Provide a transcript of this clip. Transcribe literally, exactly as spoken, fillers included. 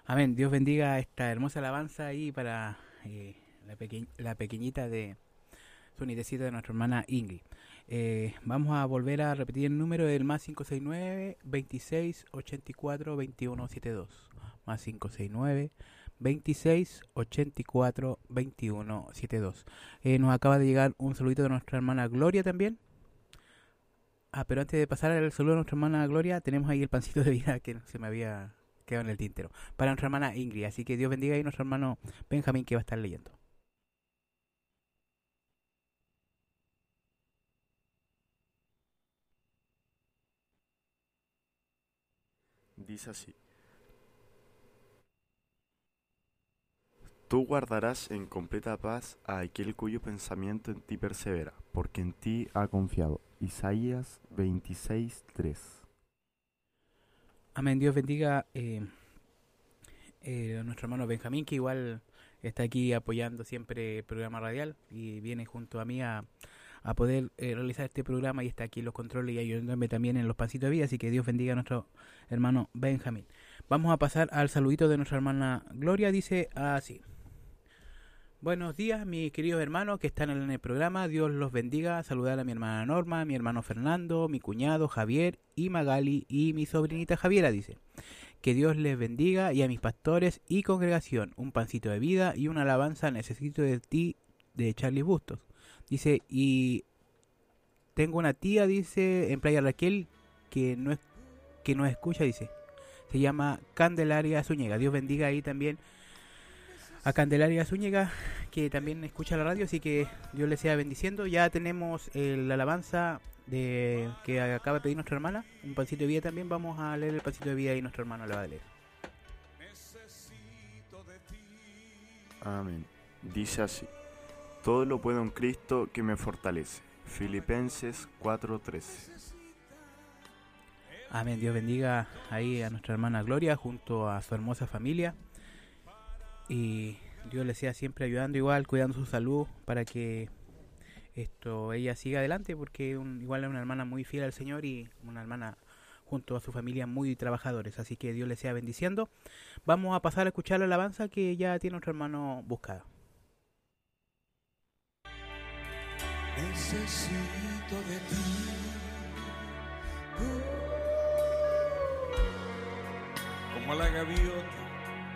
Amén. Dios bendiga esta hermosa alabanza ahí para eh, la, peque- la pequeñita de su nietecita de nuestra hermana Ingrid. Eh, vamos a volver a repetir el número del más cinco seis nueve, veintiséis, ochenta y cuatro, veintiuno setenta y dos. Más cinco seis nueve, veintiséis, ochenta y cuatro, veintiuno setenta y dos. Eh, nos acaba de llegar un saludito de nuestra hermana Gloria también. Ah, pero antes de pasar al saludo de nuestra hermana Gloria, tenemos ahí el pancito de vida que se me había quedado en el tintero. Para nuestra hermana Ingrid. Así que Dios bendiga ahí a nuestro hermano Benjamín que va a estar leyendo. Dice así: Tú guardarás en completa paz a aquel cuyo pensamiento en ti persevera, porque en ti ha confiado. Isaías veintiséis tres. Amén. Dios bendiga eh, eh, a nuestro hermano Benjamín que igual está aquí apoyando siempre el programa radial y viene junto a mí a, a poder eh, realizar este programa y está aquí en los controles y ayudándome también en los pancitos de vida. Así que Dios bendiga a nuestro hermano Benjamín. Vamos a pasar al saludito de nuestra hermana Gloria. Dice así: buenos días, mis queridos hermanos que están en el programa. Dios los bendiga. Saludar a mi hermana Norma, mi hermano Fernando, mi cuñado Javier y Magali y mi sobrinita Javiera. Dice: que Dios les bendiga y a mis pastores y congregación. Un pancito de vida y una alabanza necesito de ti de Charlie Bustos. Dice: y tengo una tía, dice, en Playa Raquel que no es, que nos escucha, dice. Se llama Candelaria Zúñiga. Dios bendiga ahí también a Candelaria Zúñiga, que también escucha la radio, así que Dios le sea bendiciendo. Ya tenemos eh, la alabanza de que acaba de pedir nuestra hermana, un pancito de vida también. Vamos a leer el pancito de vida y nuestro hermano le va a leer. Amén. Dice así: Todo lo puedo en Cristo que me fortalece. Filipenses cuatro trece. Amén. Dios bendiga ahí a nuestra hermana Gloria junto a su hermosa familia. Y Dios le sea siempre ayudando igual, cuidando su salud para que esto ella siga adelante, porque un, igual es una hermana muy fiel al Señor y una hermana junto a su familia muy trabajadores. Así que Dios le sea bendiciendo. Vamos a pasar a escuchar la alabanza que ya tiene nuestro hermano buscada. Necesito de ti. Como la gaviota